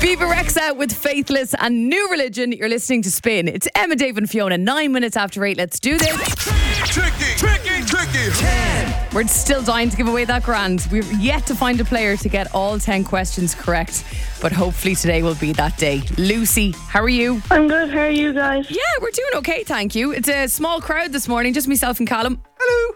Viva Rexa with Faithless and New Religion. You're listening to Spin. It's Emma, Dave and Fiona. 9 minutes after 8. Let's do this. Tricky. 10. We're still dying to give away that grand. We've yet to find a player to get all 10 questions correct, but hopefully today will be that day. Lucy, how are you? I'm good. How are you guys? Yeah, we're doing okay, thank you. It's a small crowd this morning, just myself and Callum. Hello.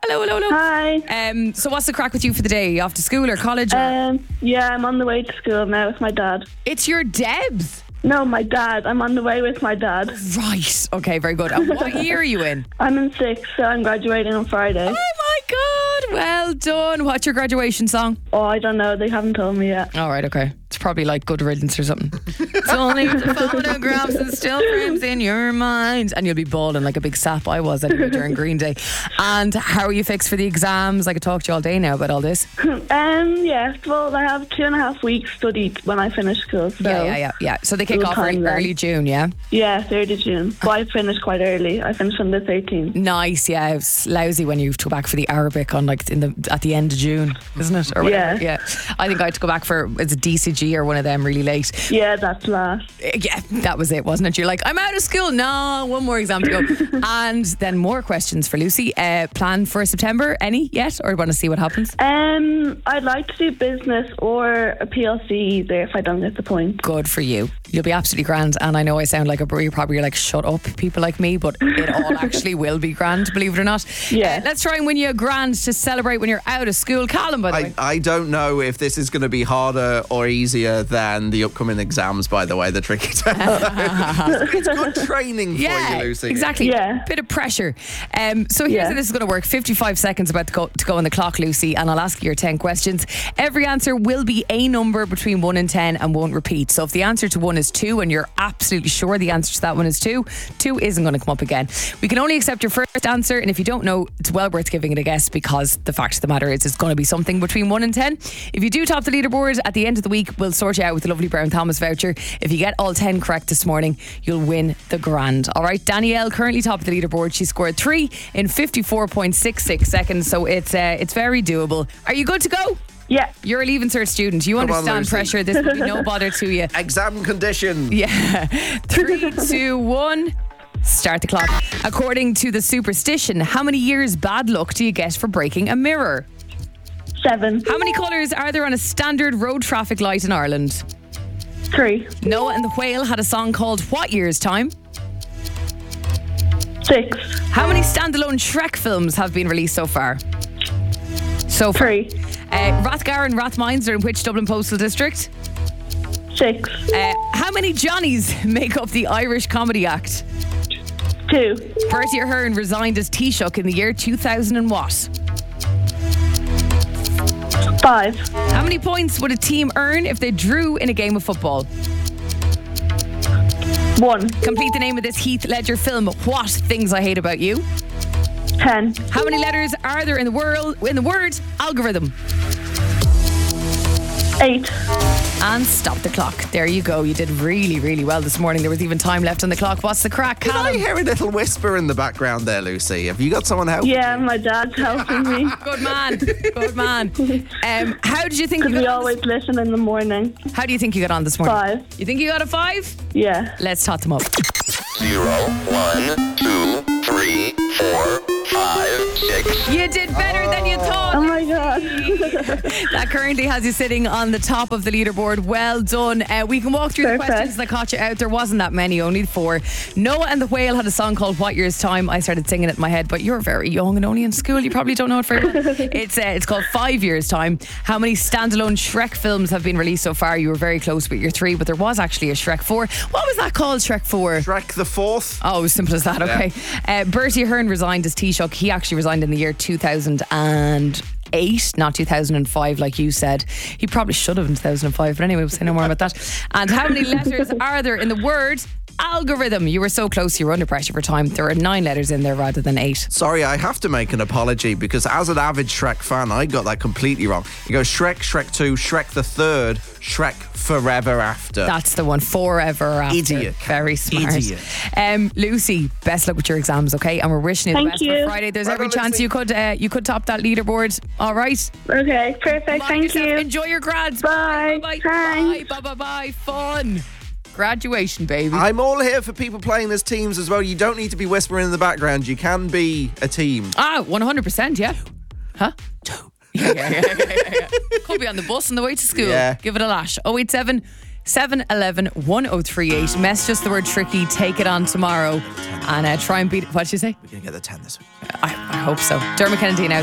Hi. So what's the crack with you for the day? Are you off to school or college? Yeah, I'm on the way to school now with my dad. It's your Debs. No, my dad. I'm on the way with my dad. Right. Okay, very good. And what year are you in? I'm in 6th, so I'm graduating on Friday. Oh my God, well done. What's your graduation song? Oh, I don't know. They haven't told me yet. All right, okay. It's probably like Good Riddance or something. It's only the photographs and still frames in your mind. And you'll be bawling like a big sap. I was anyway during Green Day. And how are you fixed for the exams? I could talk to you all day now about all this. Yeah. Well, I have 2.5 weeks studied when I finish school. So Yeah. So they kick Full off time then. early June, yeah? Yeah, 3rd of June. But I finished quite early. I finished on the 13th. Nice, yeah. It's lousy when you have to go back for the Arabic on like at the end of June, isn't it? Or whatever. Yeah. I think I had to go back for it's a DCG or one of them really late. Yeah, that's last. Yeah, that was it, wasn't it? You're like, I'm out of school. No, one more exam to go. And then more questions for Lucy. Plan for September? Any yet? Or want to see what happens? I'd like to do business or a PLC either if I don't get the point. Good for you. You'll be absolutely grand. And I know I sound like a bro. You're probably like, shut up, people like me. But it all actually will be grand, believe it or not. Yeah. Let's try and win you a grand to celebrate when you're out of school. Callum, by the way. I don't know if this is going to be harder or easier than the upcoming exams, by the way, the tricky test. It's good training for you, Lucy. Exactly. Yeah. Bit of pressure. So here's how this is going to work. 55 seconds about to go on the clock, Lucy, and I'll ask you your 10 questions. Every answer will be a number between 1 and 10 and won't repeat. So if the answer to 1 is 2 and you're absolutely sure the answer to that one is 2 isn't going to come up again. We can only accept your first answer, and if you don't know, it's well worth giving it a guess because the fact of the matter is it's going to be something between 1 and 10. If you do top the leaderboard at the end of the week, we'll sort you out with the lovely Brown Thomas voucher. If you get all 10 correct this morning, you'll win the grand. All right, Danielle currently top of the leaderboard. She scored 3 in 54.66 seconds, so it's very doable. Are you good to go? Yeah. You're a Leaving Cert student. You Come on, understand Lucy. pressure. This will be no bother to you. Exam condition. Yeah. 3, 2, 1. Start the clock. According to the superstition, how many years bad luck do you get for breaking a mirror? 7. How many colours are there on a standard road traffic light in Ireland? 3. Noah and the Whale had a song called What Year's Time? 6. How many standalone Shrek films have been released so far? 3. Rathgar and Rathmines are in which Dublin postal district? 6. How many Johnnies make up the Irish comedy act? 2. Bertie Ahern resigned as Taoiseach in the year 2000 and what? 5. How many points would a team earn if they drew in a game of football? 1. Complete the name of this Heath Ledger film, What Things I Hate About You. 10. How many letters are there in the word algorithm? 8. And stop the clock. There you go. You did really, really well this morning. There was even time left on the clock. What's the crack, Did I Callum? hear a little whisper in the background there, Lucy? Have you got someone helping? Yeah, my dad's helping me. Good man. Good man. How did you think you Because we got on always listen in the morning. How do you think you got on this morning? 5. You think you got a 5? Yeah. Let's tot them up. 0, 1, 2, 3, 4, 5, 6. You did better than you thought. Oh my God. That currently has you sitting on the top of the leaderboard. Well done. We can walk through the Perfect. questions that caught you out. There wasn't that many, only 4. Noah and the Whale had a song called What Year's Time. I started singing it in my head, but you're very young and only in school. You probably don't know it very well. It's called 5 Years Time. How many standalone Shrek films have been released so far? You were very close with your 3, but there was actually a Shrek 4. What was that called, Shrek 4? Shrek the 4th. Oh, as simple as that, okay. Bertie Ahern resigned as Taoiseach. He actually resigned in the year 2008, not 2005 like you said. He probably should have in 2005, but anyway, we'll say no more about that. And how many letters are there in the word Algorithm. You were so close, you were under pressure for time. There are 9 letters in there rather than 8. Sorry, I have to make an apology because as an avid Shrek fan, I got that completely wrong. You go Shrek, Shrek 2, Shrek the Third, Shrek Forever After. That's the one, Forever After. Idiot. Very smart. Idiot. Lucy, best luck with your exams, okay? And we're wishing you the Thank best for you. Friday. There's Well every done, chance Lucy. you could top that leaderboard. All right. Okay, perfect. Mind Thank yourself. you. Enjoy your grads. Bye. Bye. Thanks. Bye. Bye. Bye. Fun. Graduation, baby. I'm all here for people playing as teams as well. You don't need to be whispering in the background. You can be a team. 100%, yeah. Huh? Yeah. Could be on the bus on the way to school. Yeah. Give it a lash. 087 711 1038. Message us the word tricky. Take it on tomorrow and try and beat it. What'd you say? We're going to get the 10 this week. I hope so. Dermot Kennedy now.